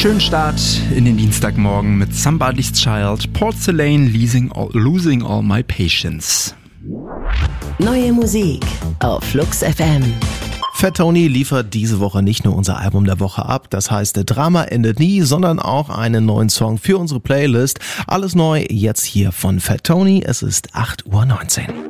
Schönen Start in den Dienstagmorgen mit Somebody's Child, Porcelain, Losing All My Patience. Neue Musik auf Flux FM. Fat Tony liefert diese Woche nicht nur unser Album der Woche ab, das heißt Drama endet nie, sondern auch einen neuen Song für unsere Playlist. Alles neu jetzt hier von Fat Tony, es ist 8:19 Uhr.